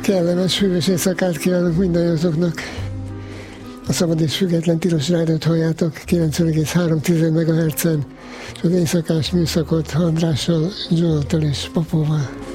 Kellemes, hűvös éjszakát kívánok mindannyiatoknak. A Szabad és Független Tilos Rádiót halljátok 90,3 MHz-en, és az éjszakás műszakot Andrással, Zsolttal és Papóval.